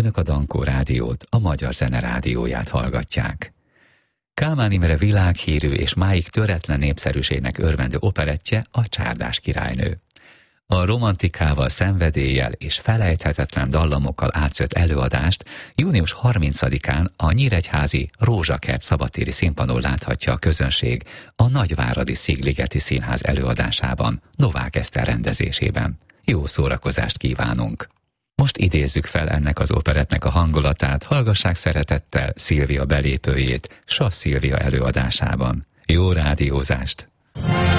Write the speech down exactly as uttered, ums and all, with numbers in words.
Önök a Dankó Rádiót, a Magyar Zene Rádióját hallgatják. Kálmán Imre világhírű és máig töretlen népszerűségnek örvendő operettje a Csárdás királynő. A romantikával, szenvedéllyel és felejthetetlen dallamokkal átszött előadást június harmincadikán a nyíregyházi Rózsakert szabadtéri színpadon láthatja a közönség a Nagyváradi Szigligeti Színház előadásában, Novák Eszter rendezésében. Jó szórakozást kívánunk! Most idézzük fel ennek az operettnek a hangulatát, hallgassák szeretettel Szilvia belépőjét, Sas Szilvia előadásában. Jó rádiózást!